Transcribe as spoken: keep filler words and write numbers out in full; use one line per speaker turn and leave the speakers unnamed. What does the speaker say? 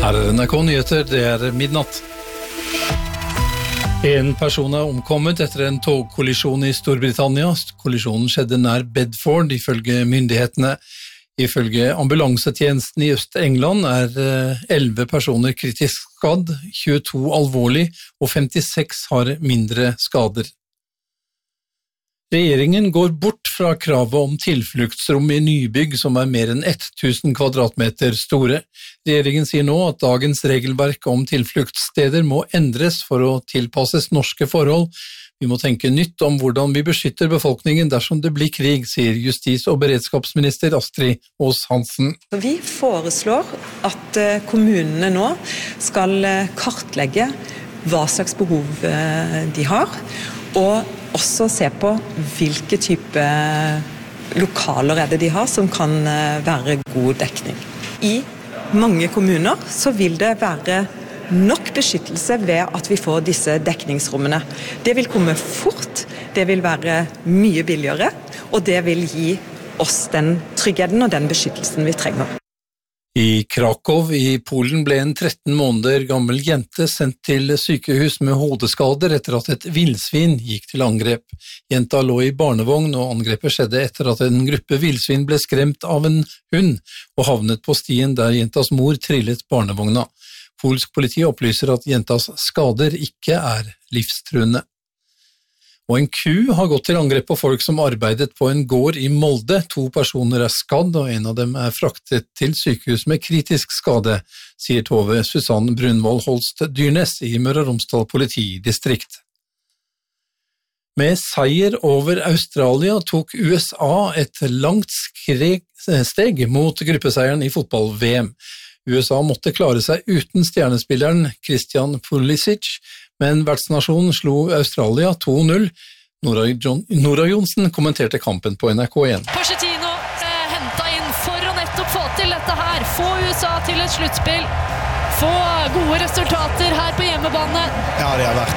Her er N R K Nyheter, det er midnatt. En person er omkommet etter en togkollisjon i Storbritannia. Kollisjonen skjedde nær Bedford, ifølge myndighetene. Ifølge ambulansetjenesten i Øst-England er elleve personer kritisk skadd, tjueto alvorlig og femtiseks har mindre skader. Regjeringen går bort fra kravet om tilfluktsrom i nybygg som er mer enn tusen kvadratmeter store. Regjeringen sier nå at dagens regelverk om tilfluktssteder må endres for å tilpasses norske forhold. Vi må tenke nytt om hvordan vi beskytter befolkningen dersom det blir krig, sier justis- og beredskapsminister Astrid Aas-Hansen.
Vi foreslår at kommunene nå skal kartlegge hva slags behov de har, og også se på hvilke type lokaler er det de har som kan være god dekning. I mange kommuner så vil det være nok beskyttelse ved at vi får disse dekningsrommene. Det vil komme fort, det vil være mye billigere, og det vil gi oss den tryggheten og den beskyttelsen vi trenger.
I Krakow i Polen ble en tretten måneder gammel jente sendt til sykehus med hodeskader etter at et villsvin gikk til angrep. Jenta lå i barnevogn, og angrepet skjedde etter at en gruppe villsvin ble skremt av en hund og havnet på stien der jentas mor trillet barnevogna. Polsk politi opplyser at jentas skader ikke er livstruende. Og en ku har gått til angrep på folk som arbeidet på en gård i Molde. To personer er skadd, og en av dem er fraktet til sykehus med kritisk skade, sier Tove Susanne Brunvoll Holst Dyrnes i Møre og Romsdal politidistrikt. Med seier over Australia tok U S A et langt steg mot gruppeseieren i fotball-V M. U S A måtte klare seg uten stjernespilleren Christian Pulisic, men vertsnasjonen slo Australia to null. Nora, John, Nora Johnsen kommenterte kampen på N R K én.
Pochettino eh, hentet inn for å nettopp få til dette her. Få U S A til et sluttspill. Få gode resultater her på hjemmebane.
Ja, det har vært